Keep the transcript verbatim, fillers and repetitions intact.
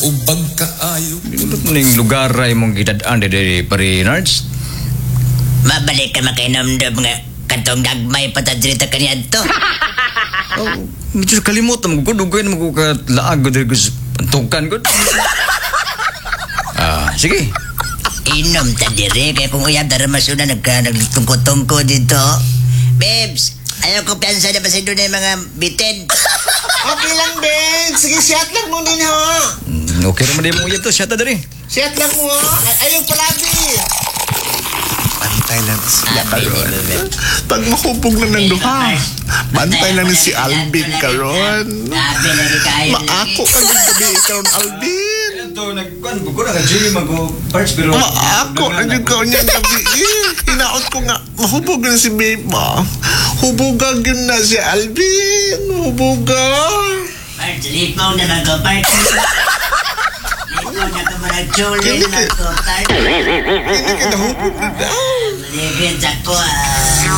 ubag kaayo. Ba't mo ning lugar ay mong gidadaan diri pare Nards? Mabalik ka makainomdom nga katong gagmay patadrita kaniya to. Oh, medyo kalimutan mo ko dugoy mo ko ka laag ko diri ko sa pantukan ko. Ah, sige. Inom ta dire kaya kung uyab dara masuna nagka nagtungko-tungko dito. Babes, ayaw ko piyansa na ba sa doon na yung mga bitin? Okay lang, Ben. Sige, shot lang mo din, ha? Mm, okay naman din mo uyab to, siya ta diri. Shot lang mo, ha? Ay- ayaw palagi. Bantay lang siya Abi, karon. Bebe. Pag mahubog na ng duha, bantay lang ni si Alvin karon. Abi, lagi kayo. Maako ka ng gabi karon, Alvin. Ito nagkuan ko na gym ako parts pero Maako na yung kaon niyang gabi. Eh, Hinaot ko nga, mahubog na si Beba. Hubugan yun na si Alvin. Hubugan. Parts, lipaw na lang ko, parts. Lipaw na ka marag chulin lang ko, parts. Hindi ka nahubog na daw. Malibid ako, ah.